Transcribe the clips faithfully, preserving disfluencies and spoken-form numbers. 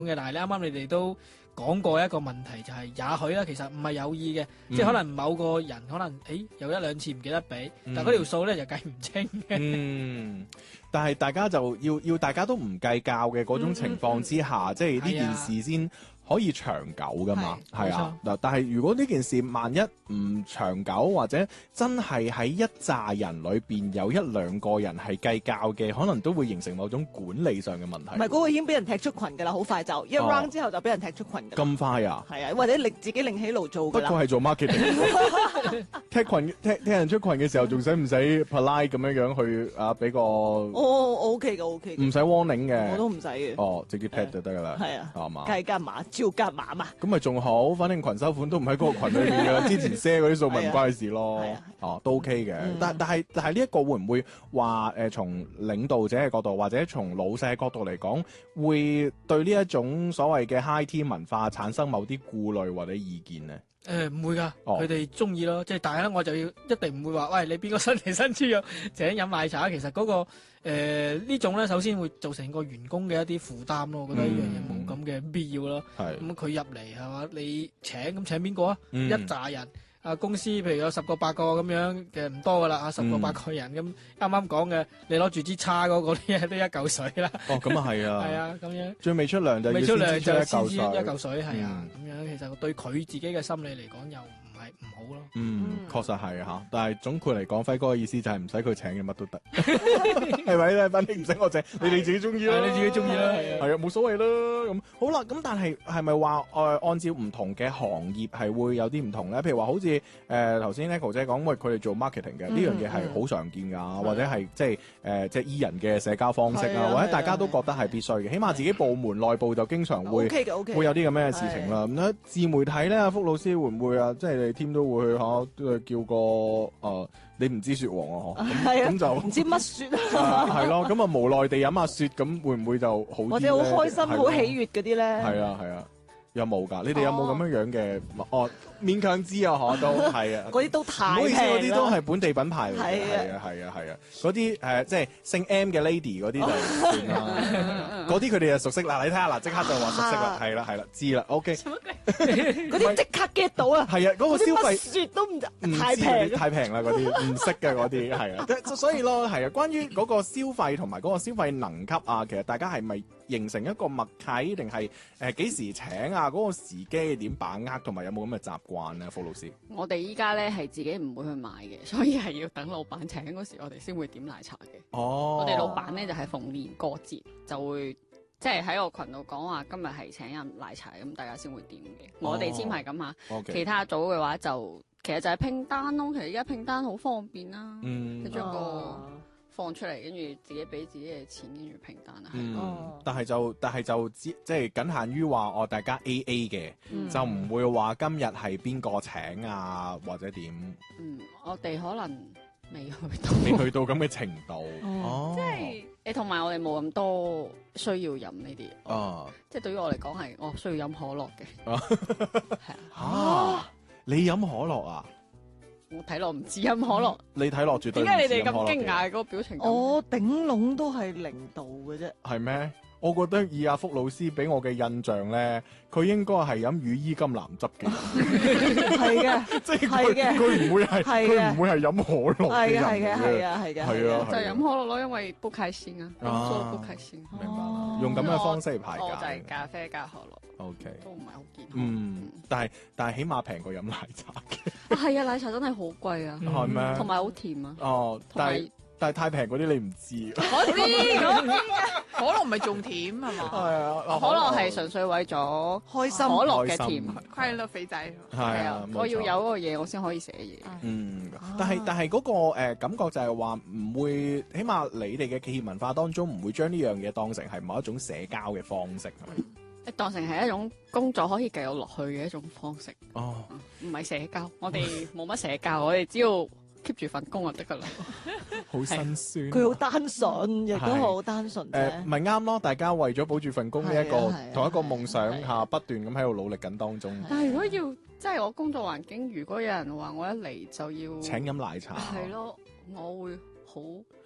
嘅，但係咧啱啱你哋都講過一個問題，就係、是、也許啦，其實唔係有意嘅， 嗯、 即係可能某個人可能誒有一兩次唔記得俾，嗯、但係嗰條數咧就計唔清嘅。 嗯，但係大家就要要大家都唔計較嘅嗰種情況之下，嗯嗯、即係呢件事先可以長久噶嘛，係啊嗱。但係如果呢件事萬一唔長久，或者真係喺一紮人裏邊有一兩個人係計較嘅，可能都會形成某種管理上嘅問題。 唔係嗰個已經俾人踢出群噶啦，好快就一 round 之後就俾人踢出群㗎。 咁快啊？ 係啊，或者另自己另起爐做㗎啦。 不過係做 marketing，踢群踢踢人出群嘅時候，仲使唔使 polite 咁樣樣去啊？俾個哦，O K 嘅 O K 嘅， 唔使 warning 嘅， 我都唔使嘅。 哦，直接踢就得㗎啦。 係啊， 係嘛？ 計加碼，照加碼嘛。 咁咪仲好，反正群收款都唔喺嗰個群裏邊嘅，之前 share 嗰啲數咪唔關你事咯。哦，都 OK 嘅。嗯、但但係但係呢一個會唔會話誒從領導者嘅角度，或者從老細嘅角度嚟講，會對呢一種所謂嘅 high tea 文化產生某啲顧慮或者意見呢？ 誒唔、呃、會㗎，佢哋中意咯，即係但係咧我就要一定唔會話，喂你邊個新嚟新豬肉請飲奶茶？其實嗰、那個誒、呃、呢種咧，首先會造成個員工嘅一啲負擔咯，我覺得呢樣嘢冇咁嘅必要咯。咁佢入嚟係嘛，你請咁請邊個啊？嗯、一紮人。啊！公司譬如有十個八個咁樣嘅唔多噶啦，啊十個八個人咁啱啱講嘅，你攞住支叉嗰個啲都一嚿水啦。 哦，咁啊係啊， 係啊，咁樣最未出糧就未出糧就一嚿水， 一嚿水係啊，咁樣其實對佢自己嘅心理嚟講又唔係唔好咯。 嗯，確實係嚇，但係總括嚟講，輝哥嘅意思就係唔使佢請嘅乜都得，係咪咧？反正唔使我請，你哋自己中意啦， 你自己中意啦， 係啊，冇所謂啦。咁好啦，咁但係係咪話誒按照唔同嘅行業係會有啲唔同咧？譬如話好似誒頭先 Echo 姐講，喂佢哋做 marketing 嘅呢樣嘢係好常見㗎，或者係即係誒即係 E 人嘅社交方式啊，或者大家都覺得係必須嘅，起碼自己部門內部就經常會會有啲咁嘅事情啦。咁咧自媒體咧，阿福老師會唔會啊？即係你 team 都會去嚇，都係叫個誒你唔知雪王啊？嗬，咁就唔知乜雪啊，係咯，咁啊無奈地飲下雪，咁會唔會就好啲咧？ 或者好開心、好喜悅嗰啲咧？ 係啊係啊。有冇㗎？你哋有冇咁樣樣嘅？哦，勉強知啊，嗬，都係啊。 嗰啲都太平啦。 唔好意思，嗰啲都係本地品牌嚟嘅。 係啊，係啊，係啊。嗰啲誒，即係姓 M 嘅 lady 嗰啲就算啦。嗰啲佢哋就熟悉啦。你睇下嗱，即刻就話熟悉啦。係啦，係啦，知啦。OK。 嗰啲即刻 get 到啊！ 係啊，嗰個消費雪都唔唔太平， 太平啦嗰啲，唔識嘅嗰啲係啊。所以咯，係啊。關於嗰個消費同埋嗰個消費能級啊，其實大家係咪形成一個默契，定係誒幾時請啊？嗰個時機點把握，同埋有冇咁嘅習慣咧？傅老師， 我哋依家咧係自己唔會去買嘅，所以係要等老闆請嗰時，我哋先會點奶茶嘅。 哦， 我哋老闆咧就係逢年過節就會即係喺個群度講話今日係請飲奶茶，咁大家先會點嘅。我哋先係咁嚇，其他組嘅話就其實就係拼單咯。其實而家拼單好方便啦，你將個放出嚟，跟住自己俾自己嘅錢，跟住拼單啊。 嗯，但係就但係就只即係僅限於話哦，大家 A A 嘅，就唔會話今日係邊個請啊，或者點。嗯， 我哋可能未去到， 未去到咁嘅程度。 哦，即係誒，同埋我哋冇咁多需要飲呢啲。哦，即係對於我嚟講係，我需要飲可樂嘅。係啊，你飲可樂啊？ 我睇落唔知飲可樂， 你睇落絕對。 點解你哋咁驚訝嘅嗰個表情？ 我頂籠都係零度嘅啫。 係咩？我覺得以阿福老師俾我嘅印象咧，佢應該係飲羽衣甘藍汁嘅。 係嘅， 即係佢佢唔會係佢唔會係飲可樂嘅人。 係嘅，係嘅，係啊，係嘅。 係啊， 就飲可樂咯，因為不開心啊，做得不開心。 明白，用咁嘅方式嚟排解。 我就係咖啡加可樂。 O K， 都唔係好健康。 嗯，但係但係起碼平過飲奶茶嘅。 係啊，奶茶真係好貴啊。 係咩？ 同埋好甜啊。 哦，但係但係太平嗰啲你唔知。 我知，我知啊。 可樂唔係仲甜係嘛？ 係啊， 可樂係純粹為咗開心， 可樂嘅甜。 快樂肥仔。 係啊， 我要有嗰個嘢，我先可以寫嘢。 嗯，但係但係嗰個誒感覺就係話唔會，起碼你哋嘅企業文化當中唔會將呢樣嘢當成係某一種社交嘅方式，係咪？ 誒，當成係一種工作可以繼續落去嘅一種方式。 哦， 唔係社交，我哋冇乜社交，我哋只要 keep 住份工就得噶啦。 好辛酸。 佢好單純，亦都好單純啫。 誒，咪啱咯，大家為咗保住份工呢一個同一個夢想下，不斷咁喺度努力緊當中。 但係如果要即係我工作環境，如果有人話我一嚟就要請飲奶茶， 係咯，我會好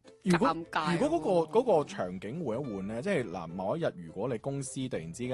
如果尷尬如果嗰、個嗰、個場景換一換咧，即係嗱某一日如果你公司突然之間